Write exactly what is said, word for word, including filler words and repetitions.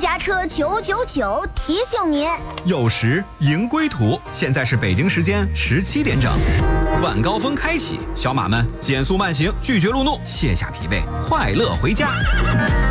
家车九九九提醒您： 有时迎归途。现在是北京时间十七点整，晚高峰开启，小马们减速慢行，拒绝路怒，卸下疲惫，快乐回家。